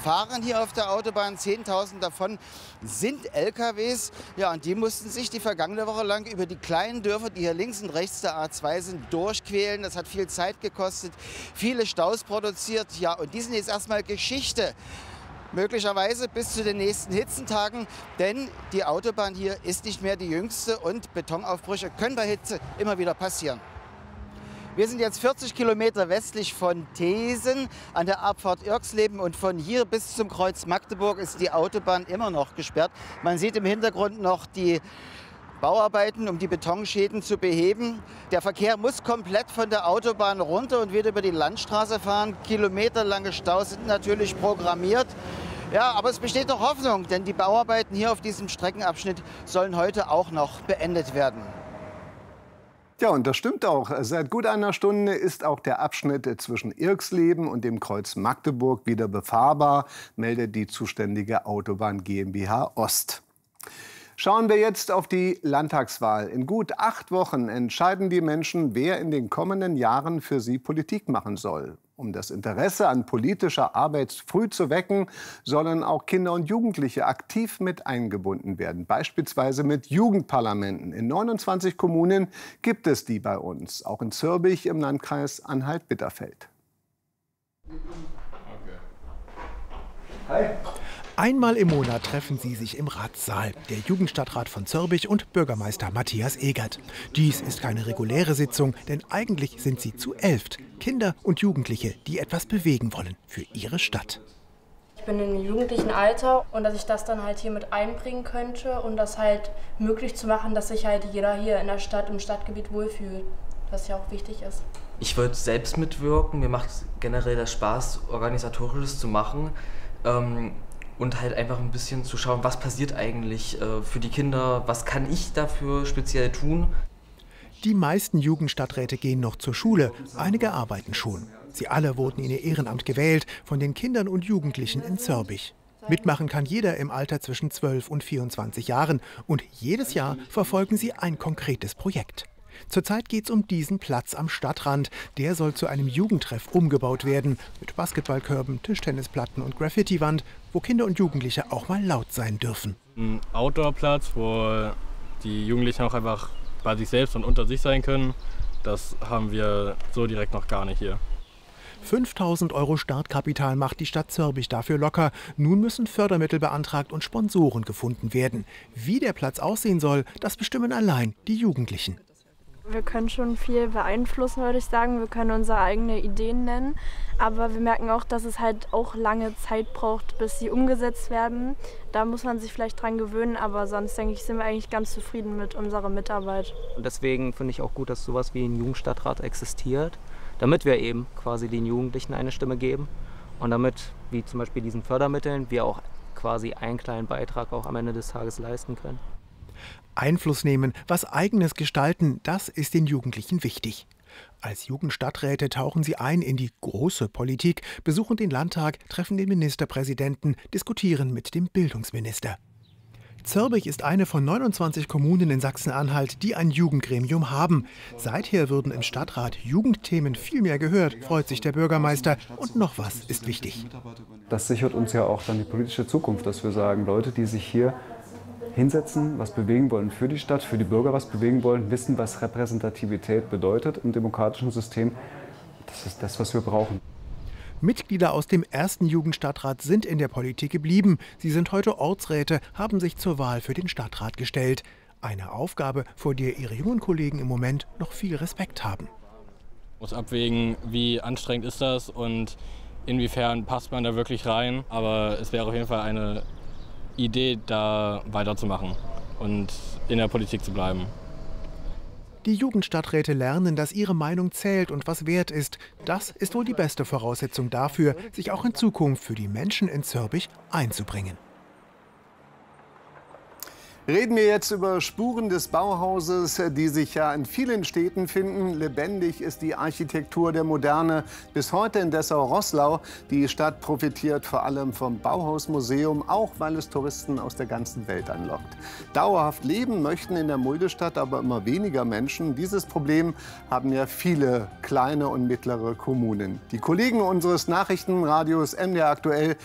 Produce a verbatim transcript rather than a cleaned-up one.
fahren hier auf der Autobahn. zehntausend davon sind L K Ws. Ja, und die mussten sich die vergangene Woche lang über die kleinen Dörfer, die hier links und rechts der A zwei sind, durchquälen. Das hat viel Zeit gekostet, viele Staus produziert. Ja, und die sind jetzt erstmal Geschichte. Möglicherweise bis zu den nächsten Hitzentagen, denn die Autobahn hier ist nicht mehr die jüngste und Betonaufbrüche können bei Hitze immer wieder passieren. Wir sind jetzt vierzig Kilometer westlich von Thesen an der Abfahrt Irxleben und von hier bis zum Kreuz Magdeburg ist die Autobahn immer noch gesperrt. Man sieht im Hintergrund noch die Bauarbeiten, um die Betonschäden zu beheben. Der Verkehr muss komplett von der Autobahn runter und wieder über die Landstraße fahren. Kilometerlange Staus sind natürlich programmiert. Ja, aber es besteht noch Hoffnung, denn die Bauarbeiten hier auf diesem Streckenabschnitt sollen heute auch noch beendet werden. Ja, und das stimmt auch. Seit gut einer Stunde ist auch der Abschnitt zwischen Irxleben und dem Kreuz Magdeburg wieder befahrbar, meldet die zuständige Autobahn GmbH Ost. Schauen wir jetzt auf die Landtagswahl. In gut acht Wochen entscheiden die Menschen, wer in den kommenden Jahren für sie Politik machen soll. Um das Interesse an politischer Arbeit früh zu wecken, sollen auch Kinder und Jugendliche aktiv mit eingebunden werden. Beispielsweise mit Jugendparlamenten. In neunundzwanzig Kommunen gibt es die bei uns. Auch in Zürbich im Landkreis Anhalt-Bitterfeld. Hi. Einmal im Monat treffen sie sich im Ratssaal, der Jugendstadtrat von Zürbich und Bürgermeister Matthias Egert. Dies ist keine reguläre Sitzung, denn eigentlich sind sie zu elft. Kinder und Jugendliche, die etwas bewegen wollen für ihre Stadt. Ich bin im jugendlichen Alter und dass ich das dann halt hier mit einbringen könnte und das halt möglich zu machen, dass sich halt jeder hier in der Stadt, im Stadtgebiet wohlfühlt, was ja auch wichtig ist. Ich wollte selbst mitwirken, mir macht generell der Spaß, Organisatorisches zu machen. Ähm, Und halt einfach ein bisschen zu schauen, was passiert eigentlich äh, für die Kinder, was kann ich dafür speziell tun. Die meisten Jugendstadträte gehen noch zur Schule, einige arbeiten schon. Sie alle wurden in ihr Ehrenamt gewählt, von den Kindern und Jugendlichen in Zürbich. Mitmachen kann jeder im Alter zwischen zwölf und vierundzwanzig Jahren und jedes Jahr verfolgen sie ein konkretes Projekt. Zurzeit geht es um diesen Platz am Stadtrand. Der soll zu einem Jugendtreff umgebaut werden. Mit Basketballkörben, Tischtennisplatten und Graffitiwand, wo Kinder und Jugendliche auch mal laut sein dürfen. Ein Outdoor-Platz, wo die Jugendlichen auch einfach bei sich selbst und unter sich sein können. Das haben wir so direkt noch gar nicht hier. fünftausend Euro Startkapital macht die Stadt Zürbich dafür locker. Nun müssen Fördermittel beantragt und Sponsoren gefunden werden. Wie der Platz aussehen soll, das bestimmen allein die Jugendlichen. Wir können schon viel beeinflussen, würde ich sagen. Wir können unsere eigenen Ideen nennen. Aber wir merken auch, dass es halt auch lange Zeit braucht, bis sie umgesetzt werden. Da muss man sich vielleicht dran gewöhnen, aber sonst denke ich, sind wir eigentlich ganz zufrieden mit unserer Mitarbeit. Und deswegen finde ich auch gut, dass sowas wie ein Jugendstadtrat existiert, damit wir eben quasi den Jugendlichen eine Stimme geben und damit, wie zum Beispiel diesen Fördermitteln, wir auch quasi einen kleinen Beitrag auch am Ende des Tages leisten können. Einfluss nehmen, was Eigenes gestalten, das ist den Jugendlichen wichtig. Als Jugendstadträte tauchen sie ein in die große Politik, besuchen den Landtag, treffen den Ministerpräsidenten, diskutieren mit dem Bildungsminister. Zürbich ist eine von neunundzwanzig Kommunen in Sachsen-Anhalt, die ein Jugendgremium haben. Seither würden im Stadtrat Jugendthemen viel mehr gehört, freut sich der Bürgermeister. Und noch was ist wichtig. Das sichert uns ja auch dann die politische Zukunft, dass wir sagen, Leute, die sich hier hinsetzen, was bewegen wollen für die Stadt, für die Bürger was bewegen wollen, wissen, was Repräsentativität bedeutet im demokratischen System. Das ist das, was wir brauchen. Mitglieder aus dem ersten Jugendstadtrat sind in der Politik geblieben. Sie sind heute Ortsräte, haben sich zur Wahl für den Stadtrat gestellt. Eine Aufgabe, vor der ihre jungen Kollegen im Moment noch viel Respekt haben. Ich muss abwägen, wie anstrengend ist das und inwiefern passt man da wirklich rein. Aber es wäre auf jeden Fall eine Idee, da weiterzumachen und in der Politik zu bleiben. Die Jugendstadträte lernen, dass ihre Meinung zählt und was wert ist. Das ist wohl die beste Voraussetzung dafür, sich auch in Zukunft für die Menschen in Zürbich einzubringen. Reden wir jetzt über Spuren des Bauhauses, die sich ja in vielen Städten finden. Lebendig ist die Architektur der Moderne bis heute in Dessau-Roßlau. Die Stadt profitiert vor allem vom Bauhausmuseum, auch weil es Touristen aus der ganzen Welt anlockt. Dauerhaft leben möchten in der Muldestadt aber immer weniger Menschen. Dieses Problem haben ja viele kleine und mittlere Kommunen. Die Kollegen unseres Nachrichtenradios M D R aktuell